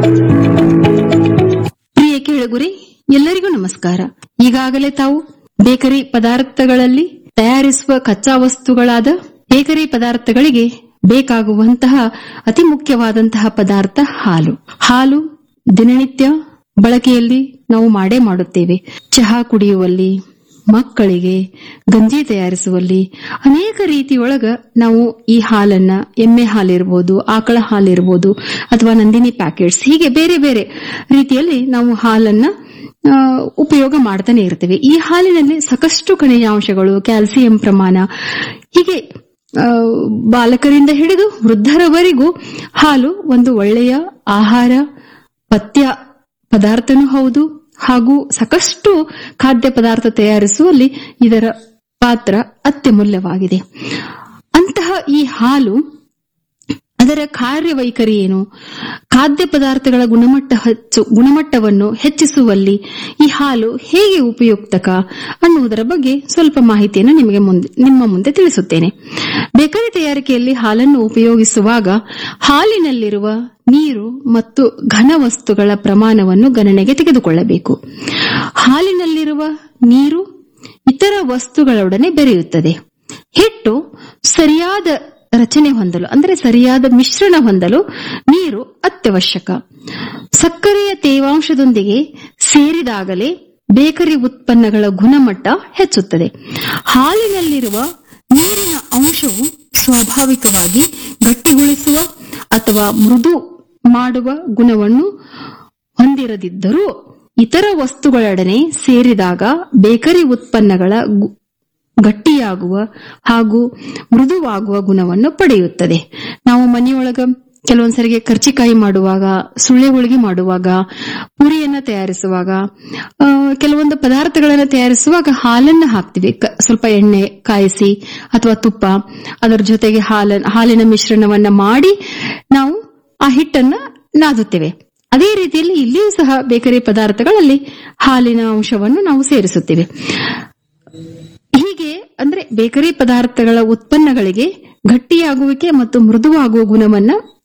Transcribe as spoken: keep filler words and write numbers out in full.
ಪ್ರಿಯ ಕೇಳುಗರೆ, ಎಲ್ಲರಿಗೂ ನಮಸ್ಕಾರ. ಈಗಾಗಲೇ ತಾವು ಬೇಕರಿ ಪದಾರ್ಥಗಳಲ್ಲಿ ತಯಾರಿಸುವ ಕಚ್ಚಾ ವಸ್ತುಗಳಾದ ಬೇಕರಿ ಪದಾರ್ಥಗಳಿಗೆ ಬೇಕಾಗುವಂತಹ ಅತಿ ಮುಖ್ಯವಾದಂತಹ ಪದಾರ್ಥ ಹಾಲು. ಹಾಲು ದಿನನಿತ್ಯ ಬಳಕೆಯಲ್ಲಿ ನಾವು ಮಾಡೇ ಮಾಡುತ್ತೇವೆ. ಚಹಾ ಕುಡಿಯುವಲ್ಲಿ, ಮಕ್ಕಳಿಗೆ ಗಂಜಿ ತಯಾರಿಸುವಲ್ಲಿ ಅನೇಕ ರೀತಿಯೊಳಗ ನಾವು ಈ ಹಾಲನ್ನ, ಎಮ್ಮೆ ಹಾಲಿರ್ಬೋದು, ಆಕಳ ಹಾಲಿರ್ಬೋದು, ಅಥವಾ ನಂದಿನಿ ಪ್ಯಾಕೆಟ್ಸ್, ಹೀಗೆ ಬೇರೆ ಬೇರೆ ರೀತಿಯಲ್ಲಿ ನಾವು ಹಾಲನ್ನ ಉಪಯೋಗ ಮಾಡ್ತಾನೆ ಇರ್ತೇವೆ. ಈ ಹಾಲಿನಲ್ಲಿ ಸಾಕಷ್ಟು ಖನಿಜಾಂಶಗಳು, ಕ್ಯಾಲ್ಸಿಯಂ ಪ್ರಮಾಣ, ಹೀಗೆ ಬಾಲಕರಿಂದ ಹಿಡಿದು ವೃದ್ಧರವರೆಗೂ ಹಾಲು ಒಂದು ಒಳ್ಳೆಯ ಆಹಾರ ಪಥ್ಯ ಪದಾರ್ಥನೂ ಹೌದು. ಹಾಗೂ ಸಾಕಷ್ಟು ಖಾದ್ಯ ಪದಾರ್ಥ ತಯಾರಿಸುವಲ್ಲಿ ಇದರ ಪಾತ್ರ ಅತ್ಯಮೂಲ್ಯವಾಗಿದೆ. ಅಂತಹ ಈ ಹಾಲು, ಅದರ ಕಾರ್ಯವೈಖರಿ ಏನು, ಖಾದ್ಯ ಪದಾರ್ಥಗಳ ಗುಣಮಟ್ಟ ಹೆಚ್ಚು ಗುಣಮಟ್ಟವನ್ನು ಹೆಚ್ಚಿಸುವಲ್ಲಿ ಈ ಹಾಲು ಹೇಗೆ ಉಪಯುಕ್ತಕ ಅನ್ನುವುದರ ಬಗ್ಗೆ ಸ್ವಲ್ಪ ಮಾಹಿತಿಯನ್ನು ನಿಮಗೆ ಮುಂದೆ ನಿಮ್ಮ ಮುಂದೆ ತಿಳಿಸುತ್ತೇನೆ. ಬೇಕರಿ ತಯಾರಿಕೆಯಲ್ಲಿ ಹಾಲನ್ನು ಉಪಯೋಗಿಸುವಾಗ ಹಾಲಿನಲ್ಲಿರುವ ನೀರು ಮತ್ತು ಘನ ವಸ್ತುಗಳ ಪ್ರಮಾಣವನ್ನು ಗಣನೆಗೆ ತೆಗೆದುಕೊಳ್ಳಬೇಕು. ಹಾಲಿನಲ್ಲಿರುವ ನೀರು ಇತರ ವಸ್ತುಗಳೊಡನೆ ಬೆರೆಯುತ್ತದೆ. ಹಿಟ್ಟು ಸರಿಯಾದ ರಚನೆ ಹೊಂದಲು, ಅಂದರೆ ಸರಿಯಾದ ಮಿಶ್ರಣ ಹೊಂದಲು ನೀರು ಅತ್ಯವಶ್ಯಕ. ಸಕ್ಕರೆಯ ತೇವಾಂಶದೊಂದಿಗೆ ಸೇರಿದಾಗಲೇ ಬೇಕರಿ ಉತ್ಪನ್ನಗಳ ಗುಣಮಟ್ಟ ಹೆಚ್ಚುತ್ತದೆ. ಹಾಲಿನಲ್ಲಿರುವ ನೀರಿನ ಅಂಶವು ಸ್ವಾಭಾವಿಕವಾಗಿ ಗಟ್ಟಿಗೊಳಿಸುವ ಅಥವಾ ಮೃದು ಮಾಡುವ ಗುಣವನ್ನು ಹೊಂದಿರದಿದ್ದರೂ ಇತರ ವಸ್ತುಗಳೊಡನೆ ಸೇರಿದಾಗ ಬೇಕರಿ ಉತ್ಪನ್ನಗಳ ಗಟ್ಟಿಯಾಗುವ ಹಾಗೂ ಮೃದುವಾಗುವ ಗುಣವನ್ನು ಪಡೆಯುತ್ತದೆ. ನಾವು ಮನೆಯೊಳಗ ಕೆಲವೊಂದ್ಸರಿಗೆ ಕರ್ಚಿಕಾಯಿ ಮಾಡುವಾಗ, ಸುಳ್ಳೆ ಹೋಳಿಗೆ ಮಾಡುವಾಗ, ಪುರಿಯನ್ನ ತಯಾರಿಸುವಾಗ, ಕೆಲವೊಂದು ಪದಾರ್ಥಗಳನ್ನ ತಯಾರಿಸುವಾಗ ಹಾಲನ್ನ ಹಾಕ್ತಿವಿ. ಸ್ವಲ್ಪ ಎಣ್ಣೆ ಕಾಯಿಸಿ ಅಥವಾ ತುಪ್ಪ, ಅದರ ಜೊತೆಗೆ ಹಾಲ ಹಾಲಿನ ಮಿಶ್ರಣವನ್ನ ಮಾಡಿ ನಾವು ಆ ಹಿಟ್ಟನ್ನ ನಾದುತ್ತೇವೆ. ಅದೇ ರೀತಿಯಲ್ಲಿ ಇಲ್ಲಿಯೂ ಸಹ ಬೇಕರಿ ಪದಾರ್ಥಗಳಲ್ಲಿ ಹಾಲಿನ ಅಂಶವನ್ನು ನಾವು ಸೇರಿಸುತ್ತೇವೆ. ಹೀಗೆ ಅಂದ್ರೆ ಬೇಕರಿ ಪದಾರ್ಥಗಳ ಉತ್ಪನ್ನಗಳಿಗೆ ಗಟ್ಟಿಯಾಗುವಿಕೆ ಮತ್ತು ಮೃದುವಾಗುವ ಗುಣವನ್ನ